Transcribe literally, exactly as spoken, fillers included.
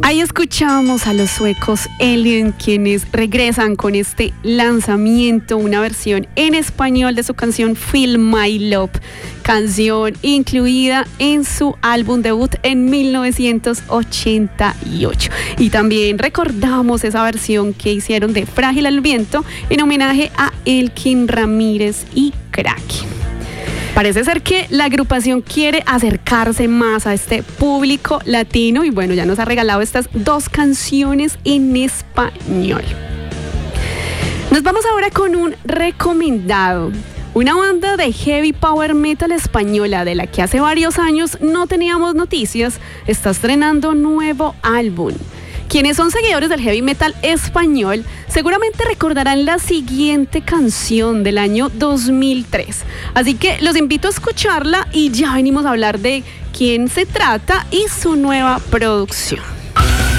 Ahí escuchamos a los suecos Alien, quienes regresan con este lanzamiento, una versión en español de su canción Feel My Love, canción incluida en su álbum debut en mil novecientos ochenta y ocho. Y también recordamos esa versión que hicieron de Frágil al Viento en homenaje a Elkin Ramírez y Cracky. Parece ser que la agrupación quiere acercarse más a este público latino y bueno, ya nos ha regalado estas dos canciones en español. Nos vamos ahora con un recomendado. Una banda de heavy power metal española de la que hace varios años no teníamos noticias, está estrenando nuevo álbum. Quienes son seguidores del heavy metal español seguramente recordarán la siguiente canción del año dos mil tres. Así que los invito a escucharla y ya venimos a hablar de quién se trata y su nueva producción.